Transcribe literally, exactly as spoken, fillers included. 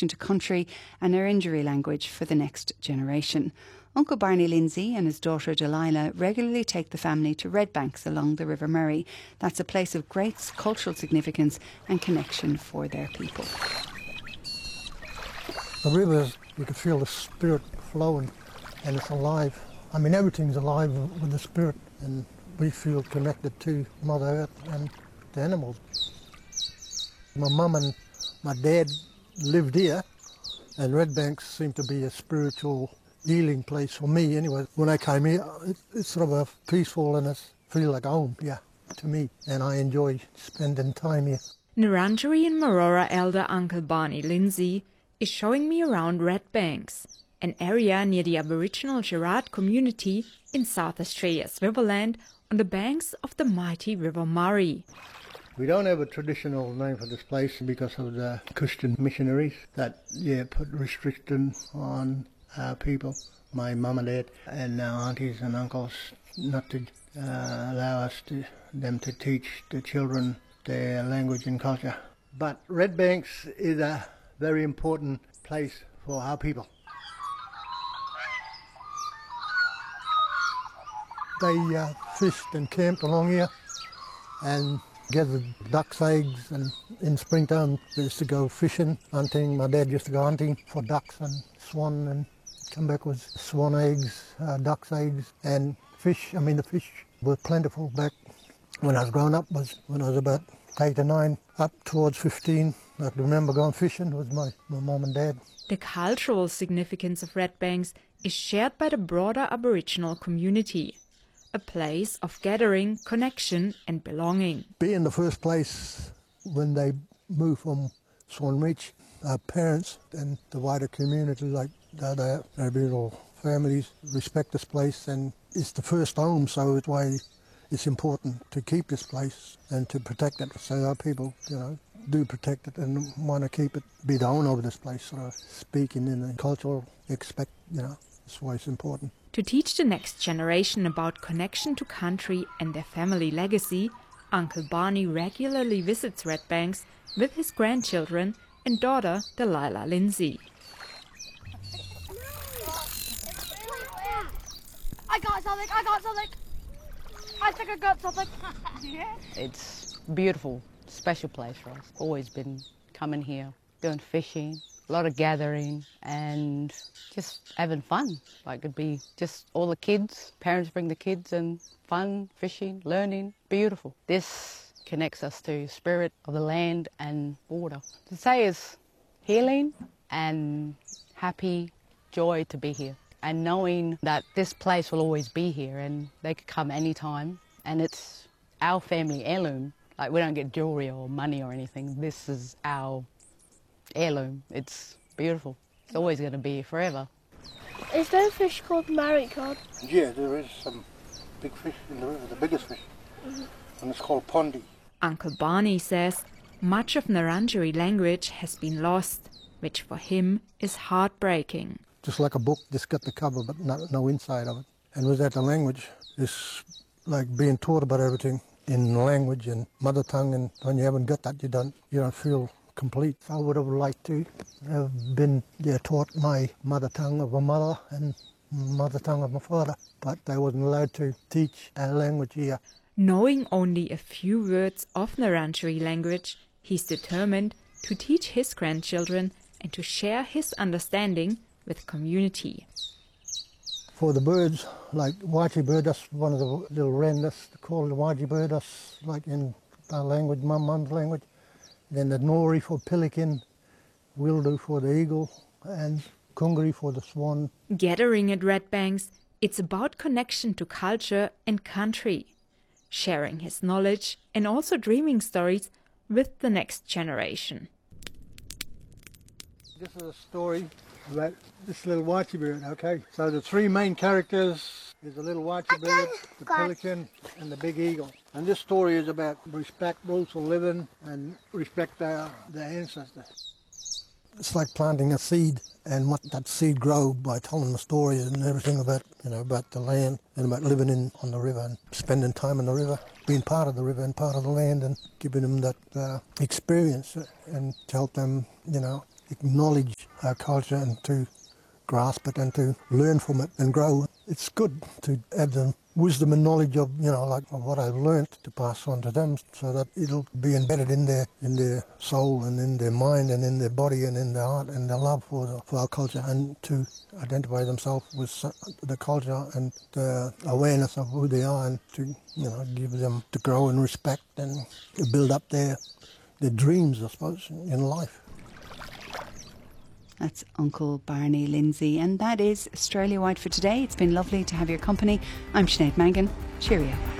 connection to country and Wiradjuri language for the next generation. Uncle Barney Lindsay and his daughter Delilah regularly take the family to Red Banks along the River Murray. That's a place of great cultural significance and connection for their people. The rivers, you can feel the spirit flowing and it's alive. I mean, everything's alive with the spirit, and we feel connected to Mother Earth and the animals. My mum and my dad lived here, and Red Banks seemed to be a spiritual healing place for me anyway. When I came here, it, it's sort of a peaceful and it feels like home, yeah, to me, and I enjoy spending time here. Wiradjuri and Marora elder Uncle Barney Lindsay is showing me around Red Banks, an area near the Aboriginal Girard community in South Australia's Riverland on the banks of the mighty River Murray. We don't have a traditional name for this place because of the Christian missionaries that, yeah, put restrictions on our people, my mum and dad and our aunties and uncles, not to uh, allow us to them to teach the children their language and culture. But Red Banks is a very important place for our people. They uh, fished and camped along here and gathered ducks' eggs, and in springtime they used to go fishing, hunting. My dad used to go hunting for ducks and swan and come back with swan eggs, uh, duck's eggs and fish. I mean, the fish were plentiful back when I was growing up, was when I was about eight or nine, up towards fifteen. I can remember going fishing with my, my mum and dad. The cultural significance of Red Banks is shared by the broader Aboriginal community. A place of gathering, connection and belonging. Being the first place when they moved from Swan Reach, our parents and the wider community, like the other Aboriginal families, respect this place, and it's the first home, so it's why it's important to keep this place and to protect it. So our people, you know, do protect it and want to keep it, be the owner of this place, sort of speaking in a cultural aspect, you know, that's why it's important. To teach the next generation about connection to country and their family legacy, Uncle Barney regularly visits Red Banks with his grandchildren and daughter Delilah Lindsay. I got something, I got something. I think I got something. Yeah. It's beautiful, special place for us. Always been coming here, going fishing, a lot of gathering and just having fun. Like it'd be just all the kids, parents bring the kids and fun, fishing, learning, beautiful. This connects us to spirit of the land and water. To say is healing and happy, joy to be here. And knowing that this place will always be here and they could come anytime and it's our family heirloom. Like we don't get jewellery or money or anything. This is our heirloom. It's beautiful. It's always going to be here forever. Is there a fish called Murray cod? Yeah, there is some big fish in the river, the biggest fish, mm-hmm. and it's called Pondi. Uncle Barney says much of Wiradjuri language has been lost, which for him is heartbreaking. Just like a book, just got the cover but not, no inside of it. And without the language, it's like being taught about everything in language and mother tongue, and when you haven't got that, you don't, you don't feel complete. I would have liked to have been yeah, taught my mother tongue of my mother and mother tongue of my father, but they wasn't allowed to teach our language here. Knowing only a few words of Wiradjuri language, he's determined to teach his grandchildren and to share his understanding with community. For the birds, like Waji bird, that's one of the little wren, that's called the Waji bird, that's like in our language, my mum's language. Then the Nori for pelican, Wildu for the eagle, and Kungri for the swan. Gathering at Red Banks, it's about connection to culture and country, sharing his knowledge and also dreaming stories with the next generation. This is a story about this little Wachi bird, okay? So the three main characters is the little Wachi bird, the pelican, and the big eagle. And this story is about respect, rules for living, and respect our, the ancestors. It's like planting a seed and what that seed grow by telling the story and everything about, you know, about the land and about living in on the river and spending time in the river, being part of the river and part of the land and giving them that uh, experience and to help them, you know, acknowledge our culture and to grasp it and to learn from it and grow. It's good to add the wisdom and knowledge of, you know, like of what I've learnt to pass on to them so that it'll be embedded in their in their soul and in their mind and in their body and in their heart and their love for, the, for our culture, and to identify themselves with the culture and the awareness of who they are, and to, you know, give them to grow in respect and build up their their dreams, I suppose, in life. That's Uncle Barney Lindsay, and that is Australia Wide for today. It's been lovely to have your company. I'm Sinead Mangan. Cheerio.